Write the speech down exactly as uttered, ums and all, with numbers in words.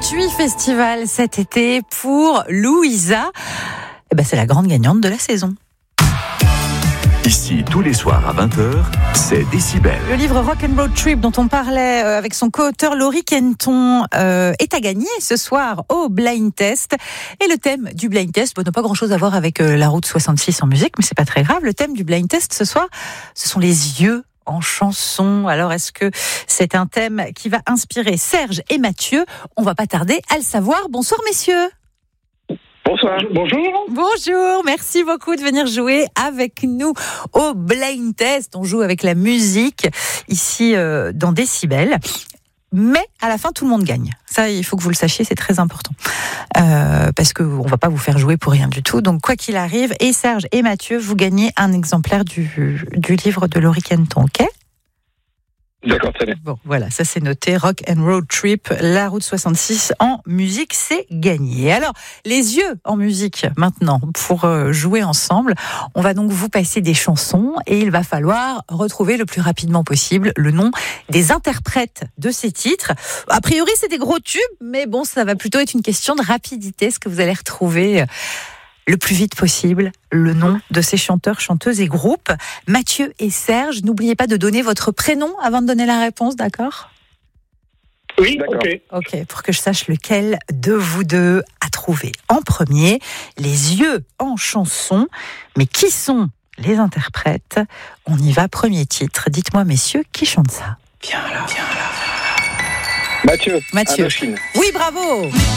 trente-huit festivals cet été pour Louisa. Eh ben, c'est la grande gagnante de la saison. Ici, tous les soirs à vingt heures, c'est Décibel. Le livre Rock and Road Trip dont on parlait avec son co-auteur Laurie Kenton euh, est à gagner ce soir au Blind Test. Et le thème du Blind Test bon, n'a pas grand-chose à voir avec euh, la route soixante-six en musique, mais c'est pas très grave. Le thème du Blind Test ce soir, ce sont les yeux en chanson. Alors, est-ce que c'est un thème qui va inspirer Serge et Mathieu ? On va pas tarder à le savoir. Bonsoir, messieurs. Bonsoir. Bonjour. Bonjour, merci beaucoup de venir jouer avec nous au Blind Test. On joue avec la musique ici euh, dans Décibel. Mais à la fin, tout le monde gagne. Ça, il faut que vous le sachiez, c'est très important. Euh, parce qu'on ne va pas vous faire jouer pour rien du tout. Donc, quoi qu'il arrive, et Serge et Mathieu, vous gagnez un exemplaire du, du livre de Laurie Kenton, ok ? D'accord, très bien. Bon, voilà, ça c'est noté. Rock and Road Trip, la route soixante-six en musique, c'est gagné. Alors, les yeux en musique maintenant, pour jouer ensemble. On va donc vous passer des chansons et il va falloir retrouver le plus rapidement possible le nom des interprètes de ces titres. A priori, c'est des gros tubes, mais bon, ça va plutôt être une question de rapidité. Est-ce que vous allez retrouver le plus vite possible le nom de ces chanteurs, chanteuses et groupes? Mathieu et Serge, n'oubliez pas de donner votre prénom avant de donner la réponse, d'accord ? Oui, d'accord. Ok. Ok, pour que je sache lequel de vous deux a trouvé en premier les yeux en chanson. Mais qui sont les interprètes ? On y va, premier titre. Dites-moi, messieurs, qui chante ça ? Viens là, viens là. Mathieu. Mathieu. Indochine. Oui, bravo !